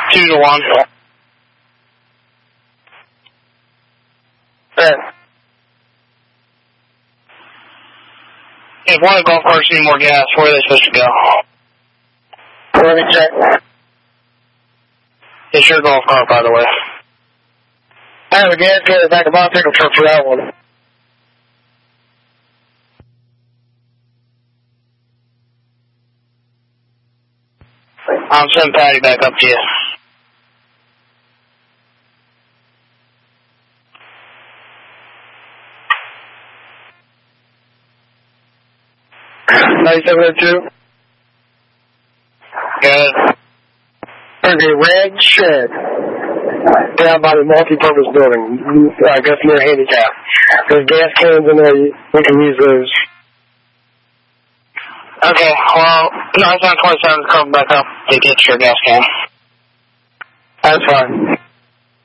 2 to 1. Yeah. If one of the golf carts need more gas, where are they supposed to go? Let me check. It's your golf cart, by the way. I have a gas can in the back of my pickup truck for that one. I'll send Patty back up to you. $9702. Good. There's a red shed down by the multi-purpose building, I guess near handicap. There's gas cans in there. We can use those. Okay, well, 927 is coming back up to get your gas can. That's fine.